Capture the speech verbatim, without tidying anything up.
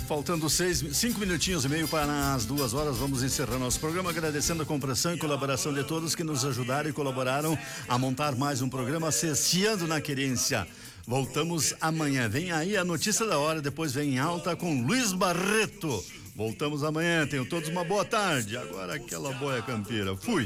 Faltando seis, cinco minutinhos e meio para as duas horas, vamos encerrar nosso programa, agradecendo a compreensão e colaboração de todos que nos ajudaram e colaboraram a montar mais um programa Cesseando na Querência. Voltamos amanhã. Vem aí a notícia da hora, depois vem em alta com Luiz Barreto. Voltamos amanhã. Tenham todos uma boa tarde. Agora aquela boia campeira. Fui.